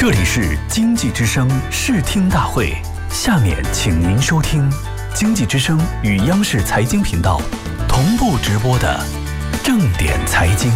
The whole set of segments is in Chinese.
这里是经济之声视听大会，下面请您收听经济之声与央视财经频道同步直播的正点财经。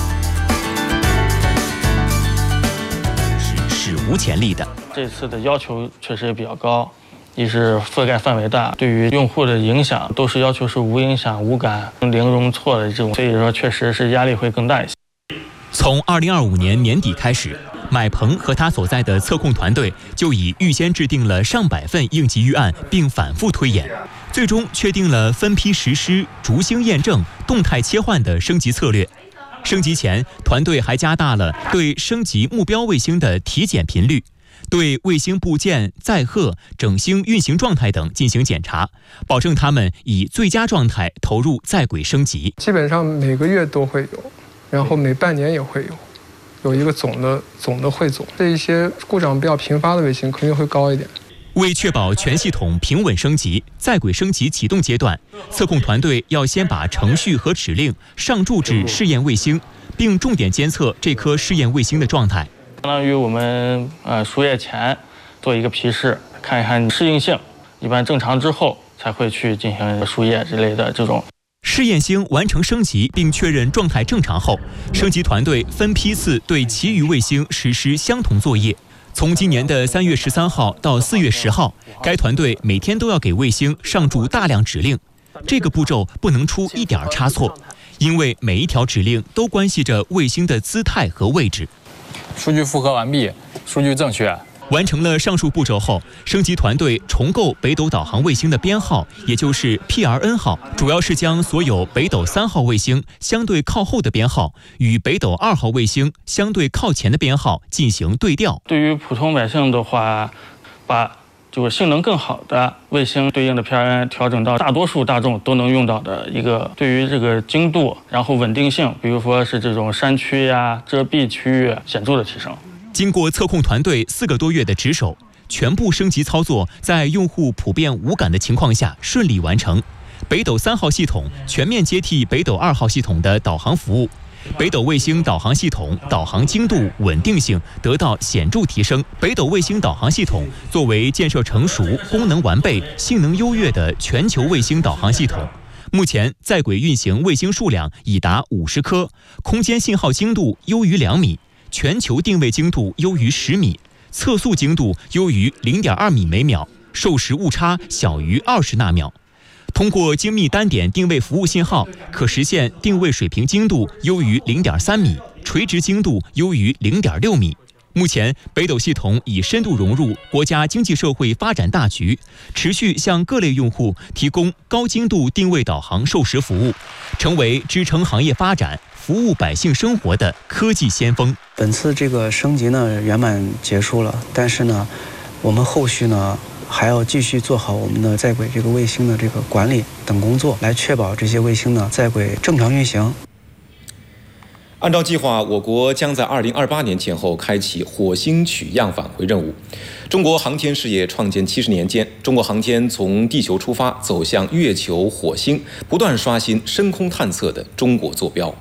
是史无前例的。 这次的要求确实也比较高，一是覆盖范围大，对于用户的影响都是要求是无影响、无感、零容错的这种，所以说确实是压力会更大一些。 从2025年年底开始，买鹏和他所在的测控团队就已预先制定了上百份应急预案，并反复推演，最终确定了分批实施、逐星验证、动态切换的升级策略。升级前，团队还加大了对升级目标卫星的体检频率，对卫星部件、载荷、整星运行状态等进行检查，保证它们以最佳状态投入在轨升级。 基本上每个月都会有，然后每半年也会有一个总的汇总。这一些故障比较频发的卫星肯定会高一点。 为确保全系统平稳升级，在轨升级启动阶段，测控团队要先把程序和指令上注至试验卫星，并重点监测这颗试验卫星的状态。 相当于我们输液前做一个皮试，看一看适应性，一般正常之后才会去进行输液之类的这种。 试验星完成升级并确认状态正常后，升级团队分批次对其余卫星实施相同作业。从今年的3月13号到4月10号，该团队每天都要给卫星上注大量指令，这个步骤不能出一点差错，因为每一条指令都关系着卫星的姿态和位置。 数据复核完毕，数据正确。 完成了上述步骤后，升级团队重构北斗导航卫星的编号，也就是 PRN 号，主要是将所有北斗3号卫星相对靠后的编号与北斗2号卫星相对靠前的编号进行对调。 对于普通百姓的话，把就是性能更好的卫星对应的 PRN 调整到大多数大众都能用到的一个，对于这个精度，然后稳定性，比如说是这种山区呀、遮蔽区域显著的提升。 经过测控团队4个多月的值守，全部升级操作在用户普遍无感的情况下顺利完成。北斗3号系统全面接替北斗2号系统的导航服务，北斗卫星导航系统导航精度、稳定性得到显著提升。北斗卫星导航系统作为建设成熟、功能完备、性能优越的全球卫星导航系统，目前在轨运行卫星数量已达50颗，空间信号精度优于2米。全球定位精度优于10米，测速精度优于0.2米每秒，授时误差小于20纳秒。通过精密单点定位服务信号，可实现定位水平精度优于0.3米，垂直精度优于0.6米。目前，北斗系统已深度融入国家经济社会发展大局，持续向各类用户提供高精度定位导航授时服务，成为支撑行业发展、服务百姓生活的科技先锋。 本次这个升级呢圆满结束了，但是呢，我们后续呢还要继续做好我们的在轨这个卫星的这个管理等工作，来确保这些卫星呢在轨正常运行。 按照计划，我国将在2028年前后开启火星取样返回任务。中国航天事业创建70年间，中国航天从地球出发，走向月球、火星，不断刷新深空探测的中国坐标。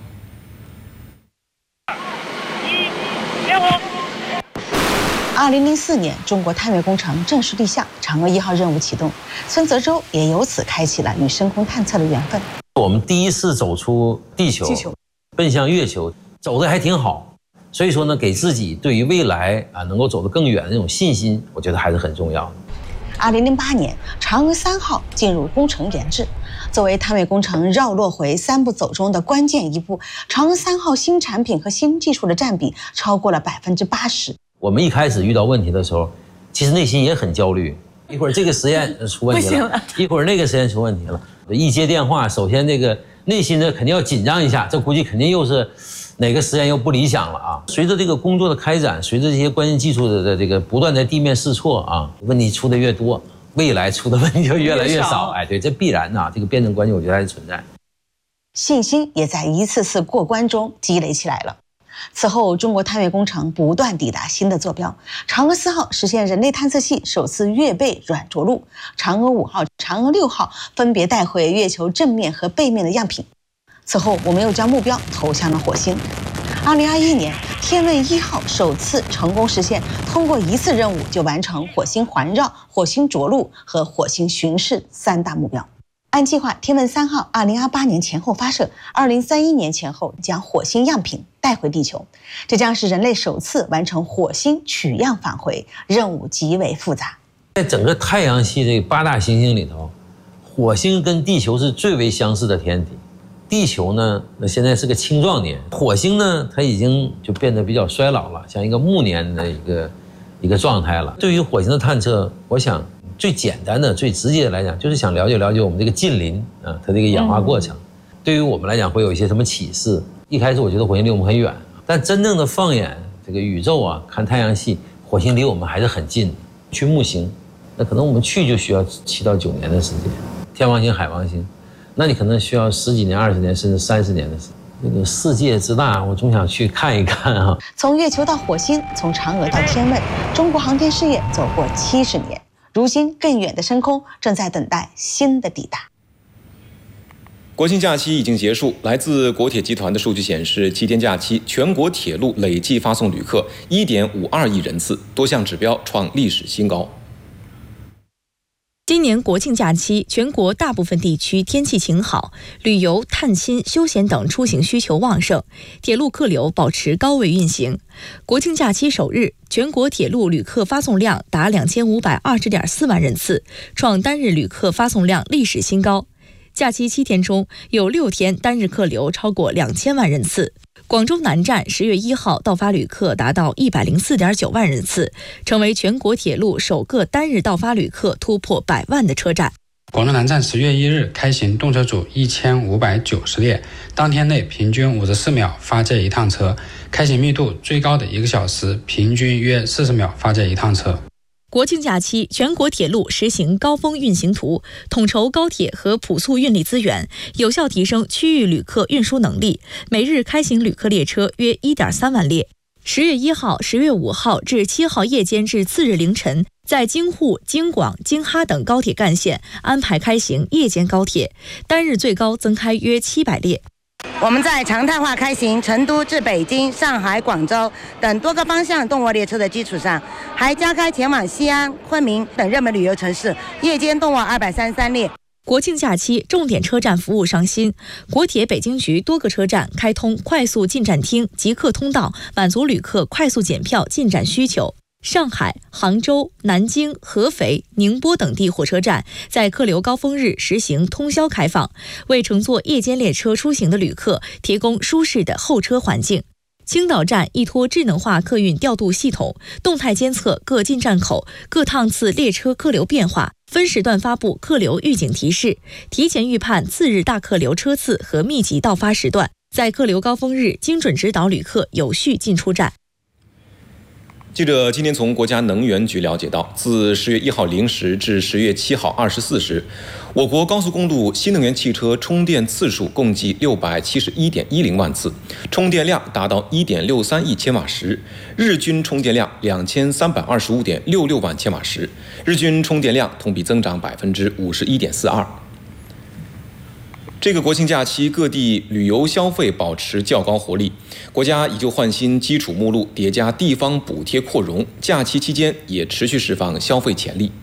2004年，中国探月工程正式立项，嫦娥1号任务启动，孙泽洲也由此开启了与深空探测的缘分。 我们第一次走出地球，奔向月球，走得还挺好，所以说呢，给自己对于未来能够走得更远的那种信心，我觉得还是很重要的。 2008年，嫦娥3号进入工程研制，作为探月工程绕落回3步走中的关键一步，嫦娥3号新产品和新技术的占比超过了80%。我们一开始遇到问题的时候，其实内心也很焦虑，一会儿这个实验出问题了，一会儿那个实验出问题了。一接电话，首先这个内心呢肯定要紧张一下，这估计肯定又是哪个实验又不理想了啊。随着这个工作的开展，随着这些关键技术的这个不断在地面试错啊，问题出的越多，未来出的问题就越来越少。哎，对，这必然这个辩证关系我觉得还是存在。 信心也在一次次过关中积累起来了。此后，中国探月工程不断抵达新的坐标。嫦娥4号实现人类探测器首次月背软着陆，嫦娥5号、嫦娥6号分别带回月球正面和背面的样品。此后，我们又将目标投向了火星。 2021年，天问1号首次成功实现通过1次任务就完成火星环绕、火星着陆和火星巡视3大目标。按计划，天问3号2028年前后发射，2031年前后将火星样品带回地球。这将是人类首次完成火星取样返回，任务极为复杂。 在整个太阳系这8大行星里头，火星跟地球是最为相似的天体。地球呢，那现在是个青壮年；火星呢，它已经就变得比较衰老了，像一个暮年的一个状态了。对于火星的探测，我想最简单的、最直接的来讲，就是想了解我们这个近邻啊，它这个氧化过程。对于我们来讲，会有一些什么启示？一开始我觉得火星离我们很远，但真正的放眼这个宇宙啊，看太阳系，火星离我们还是很近。去木星，那可能我们去就需要7到9年的时间；天王星、海王星，那你可能需要10几年、20年甚至30年的时间。那个世界之大，我总想去看一看啊！ 从月球到火星，从嫦娥到天问，中国航天事业走过70年。如今，更远的深空正在等待新的抵达。 国庆假期已经结束，来自国铁集团的数据显示，7天假期全国铁路累计发送旅客1.52亿人次，多项指标创历史新高。 今年国庆假期，全国大部分地区天气晴好，旅游、探亲、休闲等出行需求旺盛，铁路客流保持高位运行。国庆假期首日，全国铁路旅客发送量达2520.4万人次，创单日旅客发送量历史新高。假期7天中，有6天单日客流超过2000万人次。广州南站10月1号到发旅客达到104.9万人次，成为全国铁路首个单日到发旅客突破100万的车站。 广州南站10月1日开行动车组1590列，当天内平均54秒发这一趟车，开行密度最高的1个小时平均约40秒发这一趟车。 国庆假期，全国铁路实行高峰运行图，统筹高铁和普速运力资源，有效提升区域旅客运输能力。每日开行旅客列车约1.3万列。10月1号、10月5号至7号夜间至次日凌晨，在京沪、京广、京哈等高铁干线安排开行夜间高铁，单日最高增开约700列。 我们在常态化开行成都至北京、上海、广州等多个方向动卧列车的基础上，还加开前往西安、昆明等热门旅游城市夜间动卧233列。 国庆假期重点车站服务上新，国铁北京局多个车站开通快速进站厅、即刻通道，满足旅客快速检票进站需求。上海、杭州、南京、合肥、宁波等地火车站在客流高峰日实行通宵开放，为乘坐夜间列车出行的旅客提供舒适的候车环境。青岛站依托智能化客运调度系统，动态监测各进站口、各趟次列车客流变化，分时段发布客流预警提示，提前预判次日大客流车次和密集到发时段，在客流高峰日精准指导旅客有序进出站。 记者今天从国家能源局了解到，自10月1号0时至10月7号24时，我国高速公路新能源汽车充电次数共计671.10万次，充电量达到1.63亿千瓦时，日均充电量2325.66万千瓦时，日均充电量同比增长51.42%。这个国庆假期，各地旅游消费保持较高活力，国家以旧换新基础目录叠加地方补贴扩容，假期期间也持续释放消费潜力。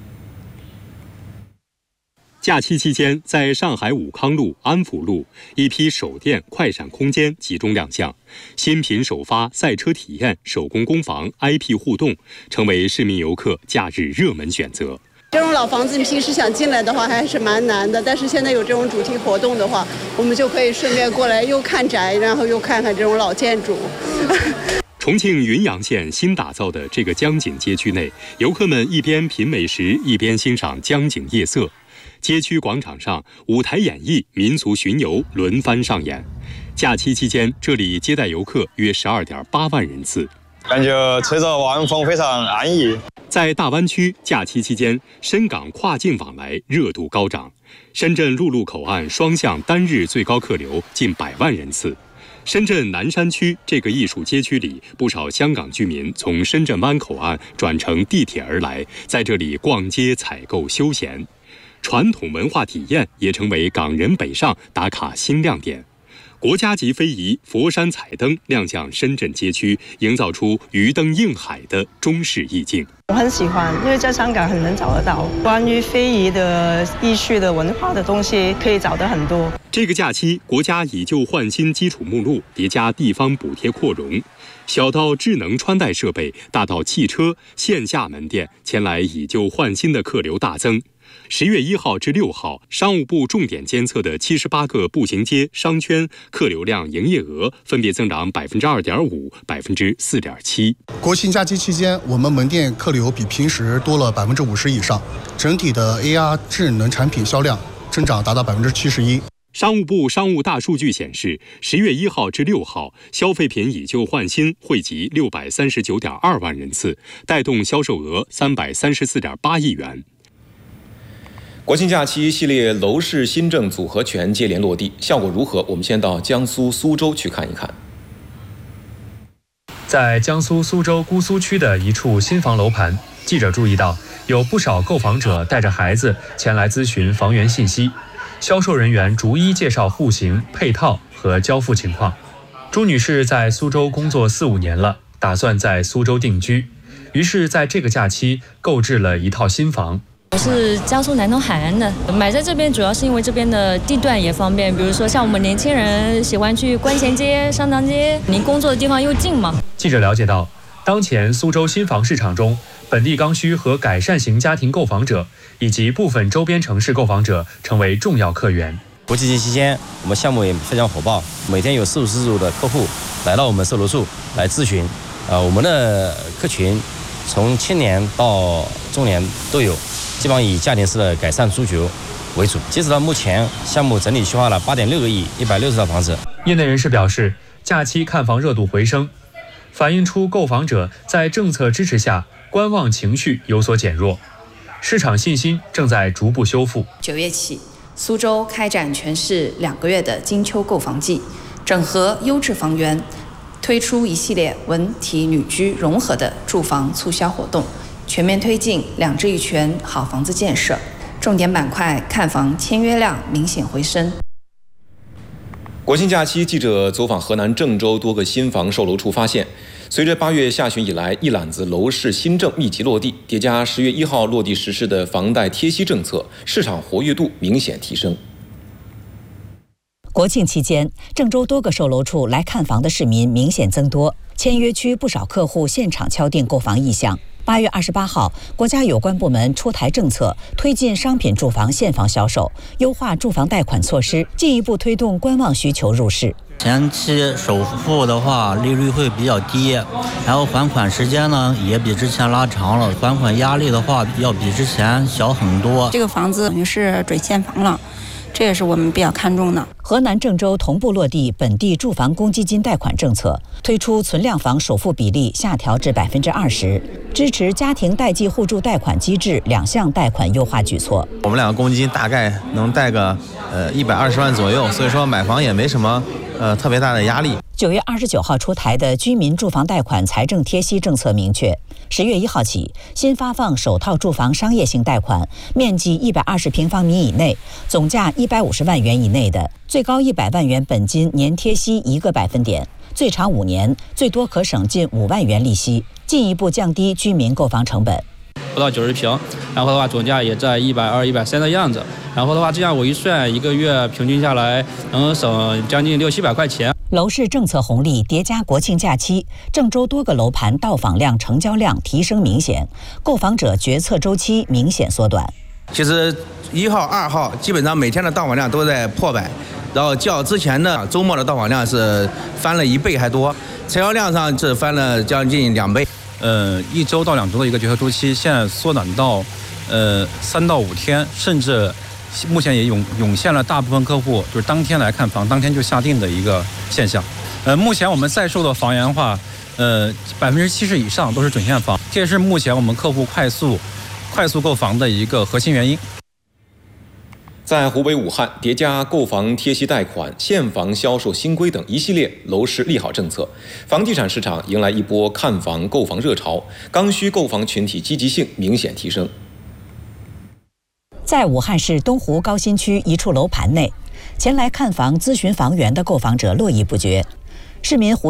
假期期间，在上海武康路、安福路，一批首店快闪空间集中亮相，新品首发、赛车体验、手工工坊、IP 互动，成为市民游客假日热门选择。 这种老房子，你平时想进来的话还是蛮难的，但是现在有这种主题活动的话，我们就可以顺便过来又看宅，然后又看看这种老建筑。 重庆云阳县新打造的这个江景街区内，游客们一边品美食，一边欣赏江景夜色。街区广场上，舞台演艺、民俗巡游轮番上演。假期期间，这里接待游客约12.8万人次。 感觉吹着晚风非常安逸。 在大湾区，假期期间，深港跨境往来热度高涨。深圳陆路口岸双向单日最高客流近100万人次。深圳南山区这个艺术街区里，不少香港居民从深圳湾口岸转乘地铁而来，在这里逛街、采购、休闲。传统文化体验也成为港人北上打卡新亮点。 国家级非遗佛山彩灯亮相深圳街区，营造出鱼灯映海的中式意境。 我很喜欢，因为在香港很难找得到关于非遗的艺术的文化的东西，可以找得很多。 这个假期，国家以旧换新基础目录叠加地方补贴扩容，小到智能穿戴设备，大到汽车，线下门店前来以旧换新的客流大增。10月1号至6号，商务部重点监测的78个步行街、商圈客流量、营业额分别增长2.5%、4.7%。 国庆假期期间，我们门店客流比平时多了50%以上，整体的 AR 智能产品销量增长达到71%。 商务部商务大数据显示，10月1号至6号，消费品以旧换新汇集639.2万人次，带动销售额334.8亿元。 国庆假期系列楼市新政组合拳接连落地，效果如何？我们先到江苏苏州去看一看。 在江苏苏州姑苏区的一处新房楼盘，记者注意到有不少购房者带着孩子前来咨询房源信息，销售人员逐一介绍户型、配套和交付情况。朱女士在苏州工作4、5年了，打算在苏州定居，于是在这个假期购置了一套新房。 我是江苏南通海安的，买在这边主要是因为这边的地段也方便，比如说像我们年轻人喜欢去观贤街、商场街，离工作的地方又近嘛。 记者了解到，当前苏州新房市场中，本地刚需和改善型家庭购房者以及部分周边城市购房者成为重要客源。 国庆节期间，我们项目也非常火爆，每天有40-50组的客户来到我们售楼处来咨询。我们的客群从青年到中年都有，基本上以家庭式的改善诉求为主。截止到目前，项目整体虚化了8.6个亿，160套房子。 业内人士表示，假期看房热度回升，反映出购房者在政策支持下观望情绪有所减弱，市场信心正在逐步修复。 9月起，苏州开展全市2个月的金秋购房季，整合优质房源，推出一系列文体旅居融合的住房促销活动，全面推进2制1权好房子建设，重点板块看房签约量明显回升。 国庆假期，记者走访河南郑州多个新房售楼处，发现，随着8月下旬以来一揽子楼市新政密集落地，叠加10月1号落地实施的房贷贴息政策，市场活跃度明显提升。 国庆期间，郑州多个售楼处来看房的市民明显增多，签约区不少客户现场敲定购房意向。8月28号，国家有关部门出台政策，推进商品住房现房销售，优化住房贷款措施，进一步推动观望需求入市。 前期首付的话，利率会比较低，然后还款时间呢也比之前拉长了，还款压力的话要比之前小很多。 这个房子等于是准现房了。这也是我们比较看重的。 河南郑州同步落地本地住房公积金贷款政策，推出存量房首付比例下调至20%，支持家庭代际互助贷款机制2项贷款优化举措。 我们2个公积金大概能贷个120万左右，所以说买房也没什么特别大的压力。 9月29号出台的居民住房贷款财政贴息政策明确，10月1号起，新发放首套住房商业性贷款，面积120平方米以内，总价150万元以内的，最高100万元本金年贴息1个百分点，最长5年，最多可省近5万元利息，进一步降低居民购房成本。 不到90平，然后的话总价也在120、130的样子，然后的话这样我一算，一个月平均下来能省将近600-700块钱。 楼市政策红利叠加国庆假期，郑州多个楼盘到访量、成交量提升明显，购房者决策周期明显缩短。 其实1号、2号基本上每天的到访量都在破百，然后较之前的周末的到访量是翻了1倍还多，成交量上是翻了将近2倍。 1周到2周的一个决策周期，现在缩短到3到5天，甚至目前也涌现了大部分客户就是当天来看房，当天就下定的一个现象。目前我们在售的房源的话，70%以上都是准现房，这也是目前我们客户快速购房的一个核心原因。 在湖北武汉，叠加购房贴息贷款、现房销售新规等一系列楼市利好政策，房地产市场迎来一波看房购房热潮，刚需购房群体积极性明显提升。 在武汉市东湖高新区一处楼盘内， 前来看房咨询房源的购房者络绎不绝。市民胡